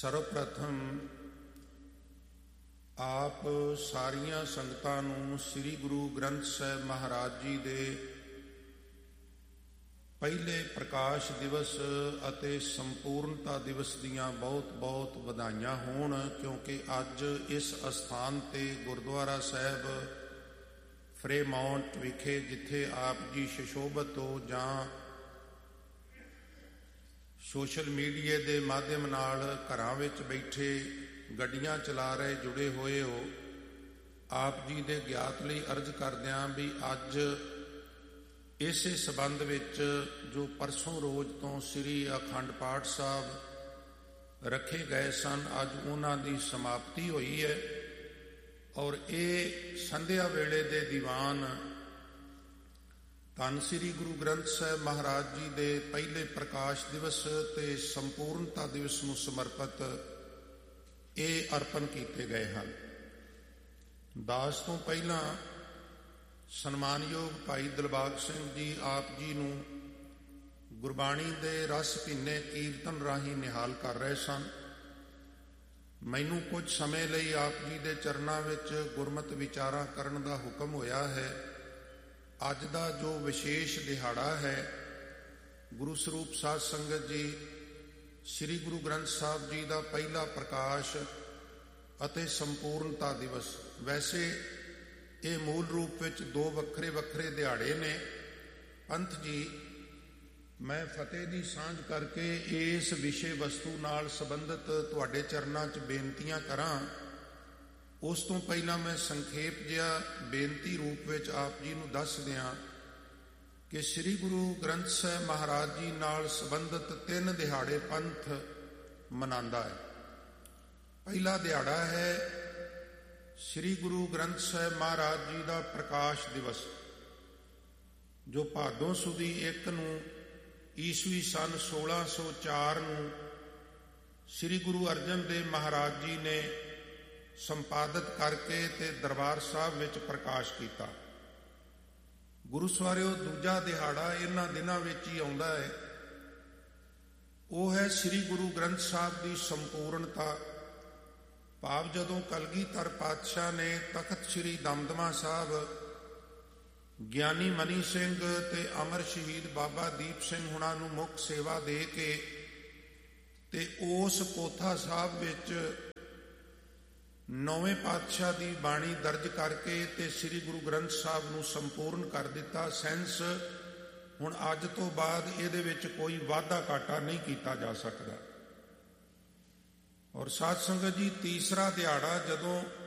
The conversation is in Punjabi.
ਸਰਵਪ੍ਰਥਮ ਆਪ ਸਾਰੀਆਂ ਸੰਗਤਾਂ ਨੂੰ ਸ੍ਰੀ ਗੁਰੂ ਗ੍ਰੰਥ ਸਾਹਿਬ ਮਹਾਰਾਜ ਜੀ ਦੇ ਪਹਿਲੇ ਪ੍ਰਕਾਸ਼ ਦਿਵਸ ਅਤੇ ਸੰਪੂਰਨਤਾ ਦਿਵਸ ਦੀਆਂ ਬਹੁਤ ਬਹੁਤ ਵਧਾਈਆਂ ਹੋਣ, ਕਿਉਂਕਿ ਅੱਜ ਇਸ ਅਸਥਾਨ ਤੇ ਗੁਰਦੁਆਰਾ ਸਾਹਿਬ ਫਰੇਮਾਉਂਟ ਵਿਖੇ, ਜਿੱਥੇ ਆਪ ਜੀ ਸੁਸ਼ੋਭਿਤ ਹੋ ਜਾਂ ਸੋਸ਼ਲ ਮੀਡੀਆ ਦੇ ਮਾਧਿਅਮ ਨਾਲ ਘਰਾਂ ਵਿੱਚ ਬੈਠੇ ਗੱਡੀਆਂ ਚਲਾ ਰਹੇ ਜੁੜੇ ਹੋਏ ਹੋ, ਆਪ ਜੀ ਦੇ ਗਿਆਤ ਲਈ ਅਰਜ਼ ਕਰਦਿਆਂ ਵੀ ਅੱਜ ਇਸੇ ਸਬੰਧ ਵਿੱਚ ਜੋ ਪਰਸੋਂ ਰੋਜ਼ ਤੋਂ ਸ੍ਰੀ ਅਖੰਡ ਪਾਠ ਸਾਹਿਬ ਰੱਖੇ ਗਏ ਸਨ, ਅੱਜ ਉਹਨਾਂ ਦੀ ਸਮਾਪਤੀ ਹੋਈ ਹੈ। ਔਰ ਇਹ ਸੰਧਿਆ ਵੇਲੇ ਦੇ ਦੀਵਾਨ ਧੰਨ ਸ੍ਰੀ ਗੁਰੂ ਗ੍ਰੰਥ ਸਾਹਿਬ ਮਹਾਰਾਜ ਜੀ ਦੇ ਪਹਿਲੇ ਪ੍ਰਕਾਸ਼ ਦਿਵਸ ਤੇ ਸੰਪੂਰਨਤਾ ਦਿਵਸ ਨੂੰ ਸਮਰਪਿਤ ਇਹ ਅਰਪਣ ਕੀਤੇ ਗਏ ਹਨ। ਦਾਸ ਤੋਂ ਪਹਿਲਾਂ ਸਨਮਾਨਯੋਗ ਭਾਈ ਦਿਲਬਾਗ ਸਿੰਘ ਜੀ ਆਪ ਜੀ ਨੂੰ ਗੁਰਬਾਣੀ ਦੇ ਰਸ ਭਿੰਨੇ ਕੀਰਤਨ ਰਾਹੀਂ ਨਿਹਾਲ ਕਰ ਰਹੇ ਸਨ। ਮੈਨੂੰ ਕੁਝ ਸਮੇਂ ਲਈ ਆਪ ਜੀ ਦੇ ਚਰਨਾਂ ਵਿੱਚ ਗੁਰਮਤਿ ਵਿਚਾਰਾਂ ਕਰਨ ਦਾ ਹੁਕਮ ਹੋਇਆ ਹੈ। ਅੱਜ ਦਾ ਜੋ ਵਿਸ਼ੇਸ਼ ਦਿਹਾੜਾ ਹੈ, ਗੁਰੂ ਸਰੂਪ ਸਾਧ ਸੰਗਤ ਜੀ ਸ੍ਰੀ ਗੁਰੂ ਗ੍ਰੰਥ ਸਾਹਿਬ ਜੀ ਦਾ ਪਹਿਲਾ ਪ੍ਰਕਾਸ਼ ਅਤੇ ਸੰਪੂਰਨਤਾ ਦਿਵਸ। ਵੈਸੇ ਇਹ ਮੂਲ ਰੂਪ ਵਿੱਚ ਦੋ ਵੱਖਰੇ ਵੱਖਰੇ ਦਿਹਾੜੇ ਨੇ। ਪੰਥ ਜੀ, ਮੈਂ ਫਤਿਹ ਦੀ ਸਾਂਝ ਕਰਕੇ ਇਸ ਵਿਸ਼ੇ ਵਸਤੂ ਨਾਲ ਸੰਬੰਧਿਤ ਤੁਹਾਡੇ ਚਰਨਾਂ 'ਚ ਬੇਨਤੀਆਂ ਕਰਾਂ। ਉਸ ਤੋਂ ਪਹਿਲਾਂ ਮੈਂ ਸੰਖੇਪ ਜਿਹਾ ਬੇਨਤੀ ਰੂਪ ਵਿੱਚ ਆਪ ਜੀ ਨੂੰ ਦੱਸ ਦਿਆਂ ਕਿ ਸ੍ਰੀ ਗੁਰੂ ਗ੍ਰੰਥ ਸਾਹਿਬ ਮਹਾਰਾਜ ਜੀ ਨਾਲ ਸੰਬੰਧਿਤ 3 ਦਿਹਾੜੇ ਪੰਥ ਮਨਾਉਂਦਾ ਹੈ। ਪਹਿਲਾ ਦਿਹਾੜਾ ਹੈ ਸ੍ਰੀ ਗੁਰੂ ਗ੍ਰੰਥ ਸਾਹਿਬ ਮਹਾਰਾਜ ਜੀ ਦਾ ਪ੍ਰਕਾਸ਼ ਦਿਵਸ, ਜੋ ਭਾਦੋਂ ਸੁਦੀ 1 ਨੂੰ ਈਸਵੀ ਸਨ 1604 ਨੂੰ ਸ੍ਰੀ ਗੁਰੂ ਅਰਜਨ ਦੇਵ ਮਹਾਰਾਜ ਜੀ ਨੇ ਸੰਪਾਦਿਤ ਕਰਕੇ ਤੇ ਦਰਬਾਰ ਸਾਹਿਬ ਵਿੱਚ ਪ੍ਰਕਾਸ਼ ਕੀਤਾ। ਗੁਰੂ ਸਵਾਰਿਓ, ਦੂਜਾ ਦਿਹਾੜਾ ਇਹਨਾਂ ਦਿਨਾਂ ਵਿੱਚ ਹੀ ਆਉਂਦਾ ਹੈ। ਉਹ ਹੈ ਸ੍ਰੀ ਗੁਰੂ ਗ੍ਰੰਥ ਸਾਹਿਬ ਦੀ ਸੰਪੂਰਨਤਾ। ਭਾਵ ਜਦੋਂ ਕਲਗੀਧਰ ਪਾਤਸ਼ਾਹ ਨੇ ਤਖਤ ਸ੍ਰੀ ਦਮਦਮਾ ਸਾਹਿਬ ਗਿਆਨੀ ਮਨੀ ਸਿੰਘ ਤੇ ਅਮਰ ਸ਼ਹੀਦ ਬਾਬਾ ਦੀਪ ਸਿੰਘ ਹੁਣਾਂ ਨੂੰ ਮੁੱਖ ਸੇਵਾ ਦੇ ਕੇ ਤੇ ਉਸ ਪੋਥਾ ਸਾਹਿਬ ਵਿੱਚ 9ਵੇਂ ਪਾਤਸ਼ਾਹ ਦੀ ਬਾਣੀ ਦਰਜ ਕਰਕੇ ਤੇ ਸ੍ਰੀ ਗੁਰੂ ਗ੍ਰੰਥ ਸਾਹਿਬ ਨੂੰ ਸੰਪੂਰਨ ਕਰ ਦਿੱਤਾ। ਸੈਂਸ ਹੁਣ ਅੱਜ ਤੋਂ ਬਾਅਦ ਇਹਦੇ ਵਿੱਚ ਕੋਈ ਵਾਧਾ ਘਾਟਾ ਨਹੀਂ ਕੀਤਾ ਜਾ ਸਕਦਾ। ਔਰ ਸਾਧ ਸੰਗਤ ਜੀ, ਤੀਸਰਾ ਦਿਹਾੜਾ ਜਦੋਂ